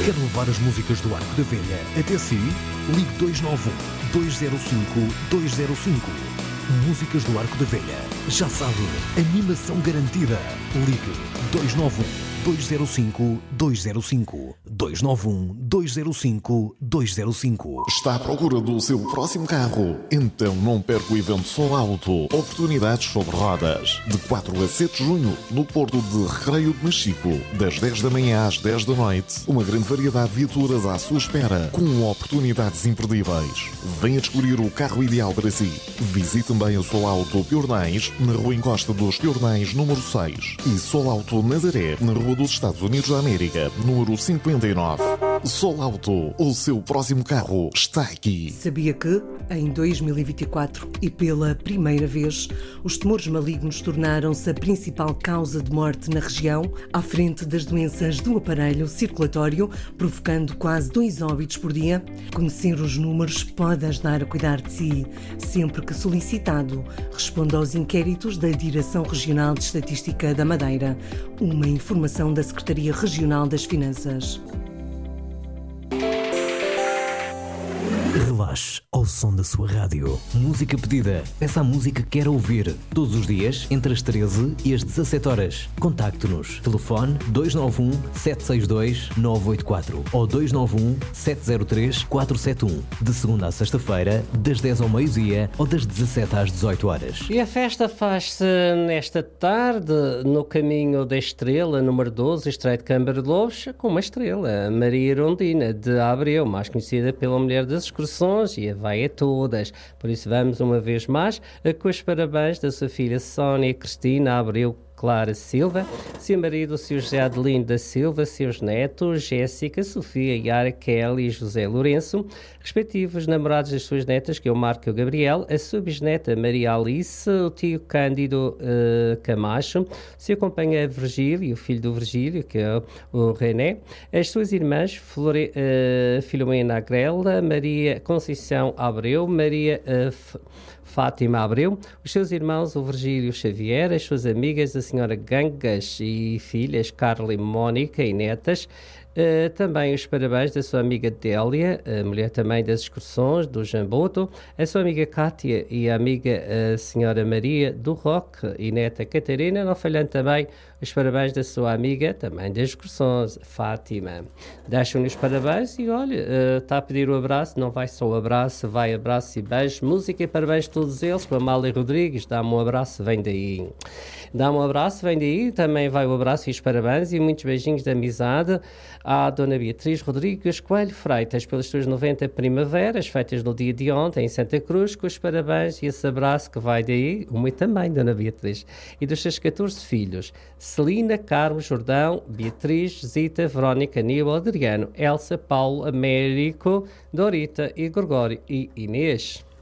Quer levar as músicas do Arco da Velha até si? Ligue 291-205-205. Músicas do Arco da Velha. Já sabe, animação garantida. Ligue 291-205-205. 291-205-205. Está à procura do seu próximo carro? Então não perca o evento Sol Auto. Oportunidades sobre rodas. De 4 a 7 de junho, no Porto de Recreio de Machico. Das 10 da manhã às 10 da noite. Uma grande variedade de viaturas à sua espera, com oportunidades imperdíveis. Venha descobrir o carro ideal para si. Visite também a Sol Auto Piornais, na Rua Encosta dos Piornais, número 6. E Sol Auto Nazaré, na Rua dos Estados Unidos da América, número 59. Sol Auto, o seu próximo carro está aqui. Sabia que, em 2024 e pela primeira vez, os tumores malignos tornaram-se a principal causa de morte na região, à frente das doenças do aparelho circulatório, provocando quase 2 óbitos por dia? Conhecer os números pode ajudar a cuidar de si. Sempre que solicitado, responda aos inquéritos da Direção Regional de Estatística da Madeira. Uma informação da Secretaria Regional das Finanças. Relaxe ao som da sua rádio. Música pedida. Peça a música que quer ouvir. Todos os dias, entre as 13 e as 17 horas. Contacte-nos. Telefone 291-762-984 ou 291-703-471. De segunda a sexta-feira, das 10 ao meio-dia ou das 17 às 18 horas. E a festa faz-se nesta tarde no caminho da estrela, número 12, Estreito de Câmara de Lobos, com uma estrela, Maria Irondina de Abreu, mais conhecida pela mulher das excursões, e a vai a todas. Por isso vamos uma vez mais com os parabéns da sua filha Sónia Cristina Abreu Clara Silva, seu marido, seu José Adelino da Silva, seus netos, Jéssica, Sofia, Yara, Kelly e José Lourenço, respectivos namorados das suas netas, que é o Marco e o Gabriel, a sua bisneta Maria Alice, o tio Cândido Camacho, seu companheiro Virgílio, o filho do Virgílio, que é o René, as suas irmãs Filomena Agrela, Maria Conceição Abreu, Maria Fátima Abreu, os seus irmãos, o Virgílio Xavier, as suas amigas, a senhora Gangas e filhas, Carla e Mónica e netas, também os parabéns da sua amiga Délia, a mulher também das excursões, do Jamboto, a sua amiga Cátia e a amiga a senhora Maria do Roque e neta Catarina, não falhando também os parabéns da sua amiga, também das excursões, Fátima. Deixam-lhe os parabéns e olha, está a pedir o abraço, não vai só o abraço, vai abraço e beijo, música e parabéns a todos eles, com a Amália Rodrigues, dá-me um abraço, vem daí. Dá-me um abraço, vem daí, também vai o abraço e os parabéns e muitos beijinhos de amizade à Dona Beatriz Rodrigues Coelho Freitas pelas suas 90 primaveras, feitas no dia de ontem em Santa Cruz, com os parabéns e esse abraço que vai daí, o meu também, Dona Beatriz, e dos seus 14 filhos, Celina, Carlos, Jordão, Beatriz, Zita, Verónica, Aníbal, Adriano, Elsa, Paulo, Américo, Dorita e Gregório e Inês.